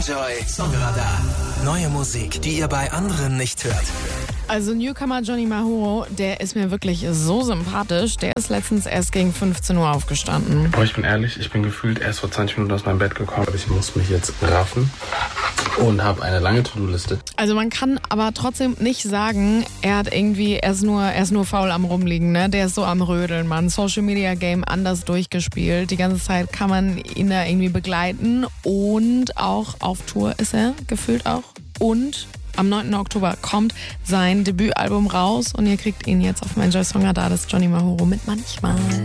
Enjoy Songradar. Neue Musik, die ihr bei anderen nicht hört. Also Newcomer Johnny Mahoro, der ist mir wirklich so sympathisch. Der ist letztens erst gegen 15 Uhr aufgestanden. Aber ich bin ehrlich, ich bin gefühlt erst vor 20 Minuten aus meinem Bett gekommen. Ich muss mich jetzt raffen und habe eine lange To-Do-Liste. Also man kann aber trotzdem nicht sagen, er ist nur faul am Rumliegen, ne? Der ist so am Rödeln, Mann. Social Media Game anders durchgespielt. Die ganze Zeit kann man ihn da irgendwie begleiten und auch auf Tour ist er gefühlt auch. Und am 9. Oktober kommt sein Debütalbum raus und ihr kriegt ihn jetzt auf mein Enjoy Songradar, das ist Johnny Mahoro mit Manchmal.